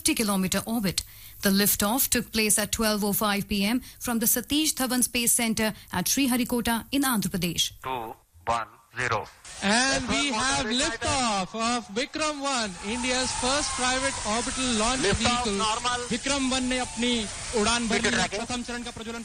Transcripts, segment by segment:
50-kilometer orbit. The liftoff took place at 12:05 p.m. from the Satish Dhawan Space Center at Sriharikota in Andhra Pradesh. 2, 1, 0. And we have liftoff of Vikram 1, India's first private orbital launch vehicle. Vikram 1 ने अपनी उड़ान भरी प्रथम चरण का प्रज्वलन.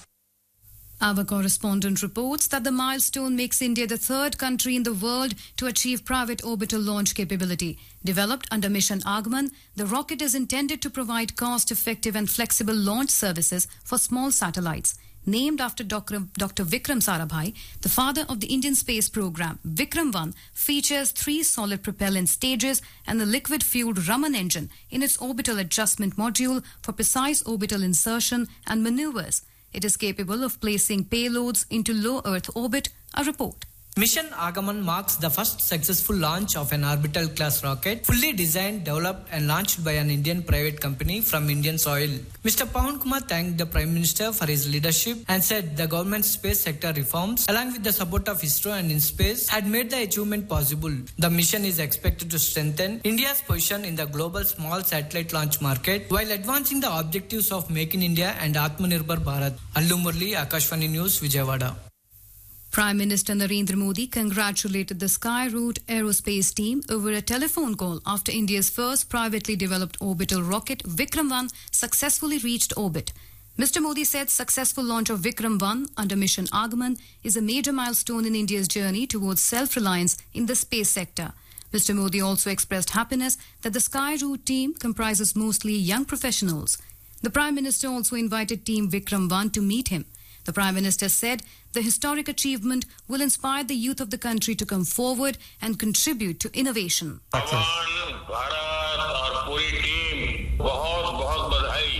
Our correspondent reports that the milestone makes India the third country in the world to achieve private orbital launch capability. Developed under Mission Agman, the rocket is intended to provide cost-effective and flexible launch services for small satellites. Named after Dr. Vikram Sarabhai, the father of the Indian space program, Vikram 1 features 3 solid propellant stages and a liquid-fueled Raman engine in its orbital adjustment module for precise orbital insertion and maneuvers. It is capable of placing payloads into low Earth orbit, a report. Mission Agaman marks the first successful launch of an orbital class rocket, fully designed, developed and launched by an Indian private company from Indian soil. Mr. Pawan Kumar thanked the Prime Minister for his leadership and said the government's space sector reforms, along with the support of ISRO and InSpace, had made the achievement possible. The mission is expected to strengthen India's position in the global small satellite launch market while advancing the objectives of Make in India and Atmanirbhar Bharat. Allu Murli, Akashvani News, Vijayawada. Prime Minister Narendra Modi congratulated the Skyroot aerospace team over a telephone call after India's first privately developed orbital rocket, Vikram 1, successfully reached orbit. Mr. Modi said successful launch of Vikram 1 under Mission Agman is a major milestone in India's journey towards self-reliance in the space sector. Mr. Modi also expressed happiness that the Skyroot team comprises mostly young professionals. The Prime Minister also invited Team Vikram 1 to meet him. The Prime Minister said the historic achievement will inspire the youth of the country to come forward and contribute to innovation. Bharat और पूरी team बहुत बधाई.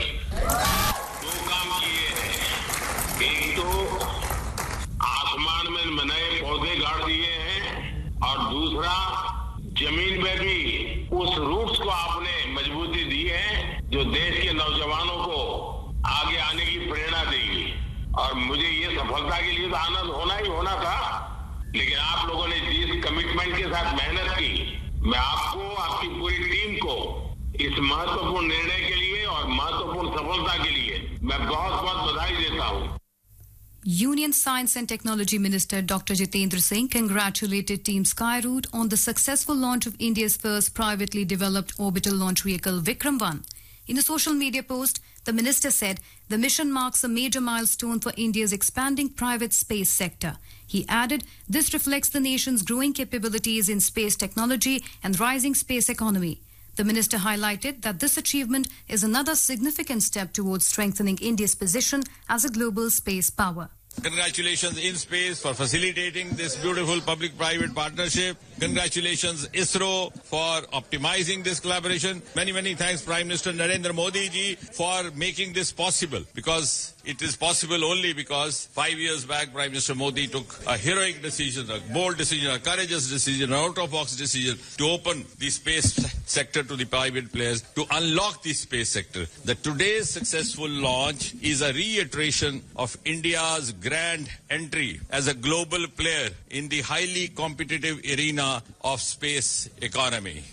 2 काम किए हैं. एक तो आसमान में नए पौधे गाड़ दिए हैं और दूसरा जमीन में भी उस रूट्स को आपने मजबूती दी है जो देश के नौजवानों को आगे आने की प्रेरणा देगी. और मुझे ये सफलता के लिए तो आनंद होना था, लेकिन आप लोगों ने जिस कमिटमेंट के साथ मेहनत की, मैं आपको, आपकी पूरी टीम को इस महत्वपूर्ण निर्णय के लिए और महत्वपूर्ण सफलता के लिए मैं बहुत बधाई देता हूँ. Union Science and Technology Minister Dr. Jitendra Singh congratulated Team Skyroot on the successful launch of India's first privately developed orbital launch vehicle, Vikram 1. In a social media post, the minister said the mission marks a major milestone for India's expanding private space sector. He added this reflects the nation's growing capabilities in space technology and rising space economy. The minister highlighted that this achievement is another significant step towards strengthening India's position as a global space power. Congratulations InSpace for facilitating this beautiful public-private partnership. Congratulations ISRO for optimizing this collaboration. Many thanks Prime Minister Narendra Modi ji for making this possible, because it is possible only because 5 years back Prime Minister Modi took a heroic decision, a bold decision, a courageous decision, an out-of-box decision to open the space sector to the private players, to unlock the space sector. That today's successful launch is a reiteration of India's grand entry as a global player in the highly competitive arena of space economy.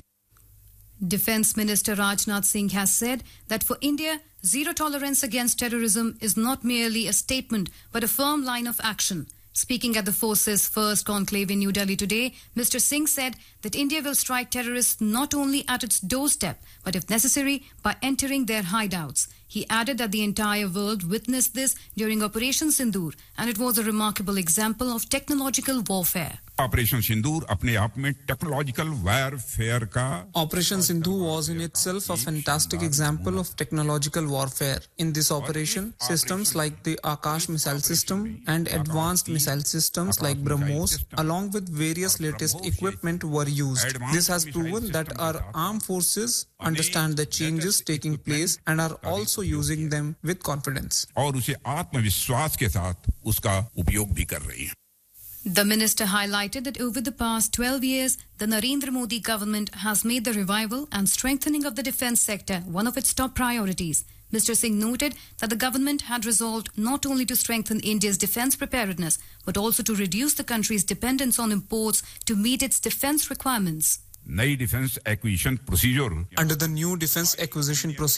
Defence Minister Rajnath Singh has said that for India, zero tolerance against terrorism is not merely a statement but a firm line of action. Speaking at the force's first conclave in New Delhi today, Mr. Singh said that India will strike terrorists not only at its doorstep, but if necessary, by entering their hideouts. He added that the entire world witnessed this during Operation Sindoor, and it was a remarkable example of technological warfare. Operation Sindoor अपने आप में technological warfare का. Operation Sindoor was in itself a fantastic example of technological warfare. In this operation, systems like the Akash missile system and advanced missile systems like BrahMos, along with various latest equipment, were used. This has proven that our armed forces understand the changes taking place and are also using them with confidence. और उसे आत्मविश्वास के साथ उसका उपयोग भी कर रही है. The minister highlighted that over the past 12 years, the Narendra Modi government has made the revival and strengthening of the defence sector one of its top priorities. Mr. Singh noted that the government had resolved not only to strengthen India's defence preparedness, but also to reduce the country's dependence on imports to meet its defence requirements. Nai defence acquisition procedure. Under the new defence acquisition procedure,